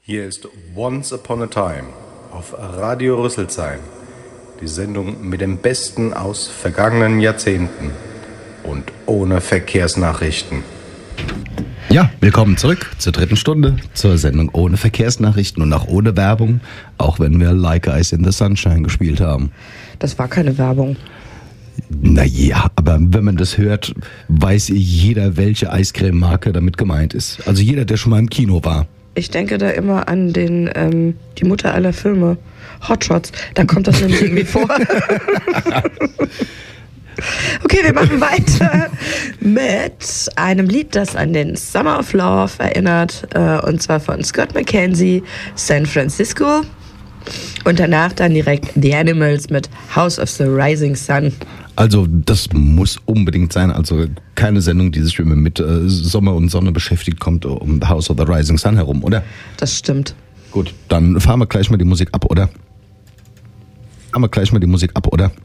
Hier ist Once Upon a Time auf Radio Rüsselsheim. Die Sendung mit dem Besten aus vergangenen Jahrzehnten und ohne Verkehrsnachrichten. Ja, willkommen zurück zur dritten Stunde, zur Sendung ohne Verkehrsnachrichten und auch ohne Werbung, auch wenn wir Like Ice in the Sunshine gespielt haben. Das war keine Werbung. Naja, aber wenn man das hört, weiß jeder, welche Eiscreme-Marke damit gemeint ist. Also jeder, der schon mal im Kino war. Ich denke da immer an die Mutter aller Filme, Hot Shots. Da kommt das nämlich irgendwie vor. Okay, wir machen weiter mit einem Lied, das an den Summer of Love erinnert. Und zwar von Scott McKenzie, San Francisco. Und danach dann direkt The Animals mit House of the Rising Sun. Also das muss unbedingt sein. Also keine Sendung, die sich mit Sommer und Sonne beschäftigt, kommt um House of the Rising Sun herum, oder? Das stimmt. Gut, dann fahren wir gleich mal die Musik ab, oder?